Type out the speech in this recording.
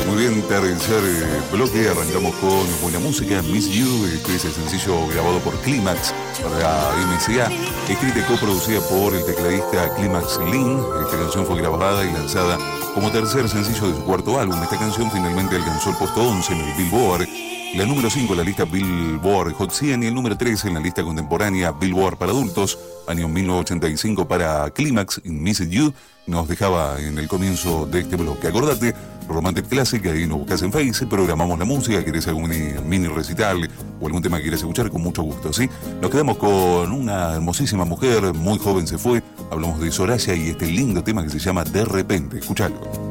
Muy bien, tercer bloque, arrancamos con buena música, Miss You, este es el sencillo grabado por Clímax para MCA, escrita y coproducida por el tecladista Clímax Lynn. Esta canción fue grabada y lanzada como tercer sencillo de su cuarto álbum. Esta canción finalmente alcanzó el puesto 11 en el Billboard, la número 5 en la lista Billboard Hot 100 y el número 3 en la lista contemporánea Billboard para adultos, año 1985 para Clímax. Miss You nos dejaba en el comienzo de este bloque. Acordate, Romantic Classic, ahí nos buscas en Face, programamos la música, querés algún mini recital o algún tema que quieras escuchar, con mucho gusto, ¿sí? Nos quedamos con una hermosísima mujer, muy joven se fue, hablamos de Soraya y este lindo tema que se llama De Repente. Escuchalo.